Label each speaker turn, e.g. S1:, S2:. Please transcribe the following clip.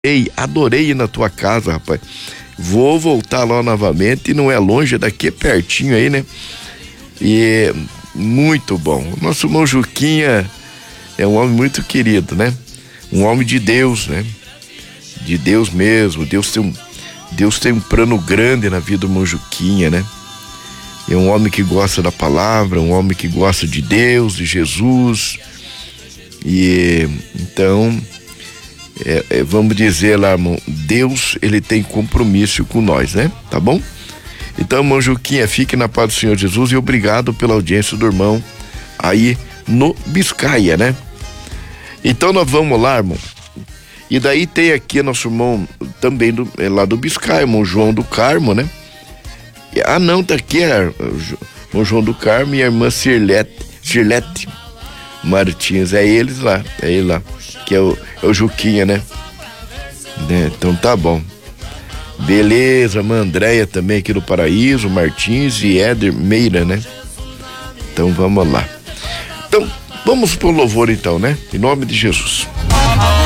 S1: Ei, adorei ir na tua casa, rapaz. Vou voltar lá novamente, não é longe, daqui pertinho aí, né? E muito bom. Nosso irmão Juquinha é um homem muito querido, né? Um homem de Deus, né? De Deus mesmo. Deus tem um plano grande na vida do irmão Juquinha, né? É um homem que gosta da palavra, um homem que gosta de Deus, de Jesus. E então, vamos dizer lá, irmão, Deus, ele tem compromisso com nós, né? Tá bom? Então, irmão Juquinha, fique na paz do Senhor Jesus e obrigado pela audiência do irmão aí no Biscaia, né? Então nós vamos lá, irmão. E daí tem aqui nosso irmão também lá do Biscaia, irmão João do Carmo, né? Ah, não, tá aqui o João do Carmo e a irmã Cirlete Martins, é ele lá, que é o Juquinha, né? Então tá bom. Beleza, irmã Andréia também aqui do Paraíso, Martins e Éder Meira, né? Então vamos lá. Então, vamos pro louvor então, né? Em nome de Jesus.